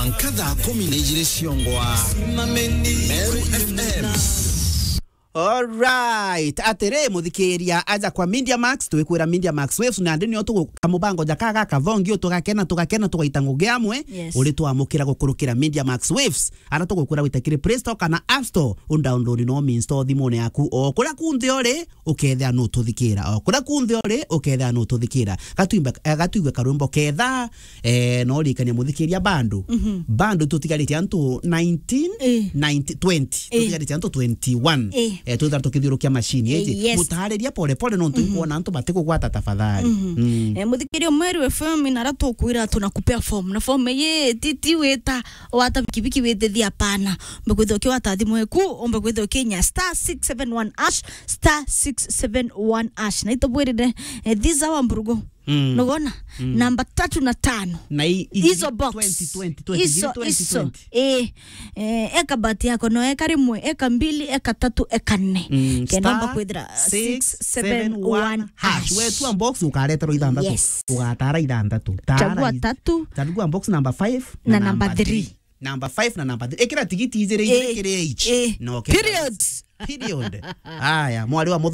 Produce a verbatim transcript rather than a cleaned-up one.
mwankadha kumi na ijire ciongwa Meru F M. Alright, atere muthikiria aja kwa Media Max tuikwira Media Max Waves na ndini otu kamubango jakaga kavongio tugakena tugakena tugaitanguge amwe uri twamukira gukurukira Media Max Waves ara tugukwira witakire Play Store kana App Store undownload no install thimone yaku o kura kunthe ore ukethia no tuthikira o kura kunthe ore ukethia no tuthikira gatuimba gatuigwe karumbo ketha eh no rikania muthikiria bando bando tutigarite antu nineteen ninety twenty tutigarite antu twenty-one eh tu darto kidhirukia machine yeje mutahariria pole pole no tuikuona antu batiko gwata tafadhali eh muthikirio Meru F M na rato kuira tunakupea form na form ye titi weta wata bikibiki wete hapana mbegwetho ki wata thimu eku ombegwetho Kenya star six seven one hash star six seven one hash na itobwirire these our mburugo nogona namba tatu na tano na hizo box twenty twenty hizo hizo eh eka bati yako no eka rimwe eka mbili eka tatu eka nne kenomba kwidra six seven one hash wetu unbox ukaretero ithandatu ugatara ithandatu chagua tatu chagua box number five na number three number five na number three ekira tigiti izere izere each no period period haya mwali wa